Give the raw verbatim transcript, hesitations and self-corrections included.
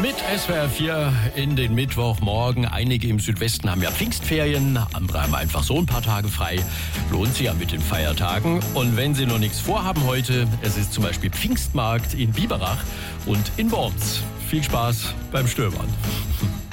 Mit S W R vier in den Mittwochmorgen. Einige im Südwesten haben ja Pfingstferien, andere haben einfach so ein paar Tage frei. Lohnt sich ja mit den Feiertagen. Und wenn Sie noch nichts vorhaben heute, es ist zum Beispiel Pfingstmarkt in Biberach und in Worms. Viel Spaß beim Stöbern.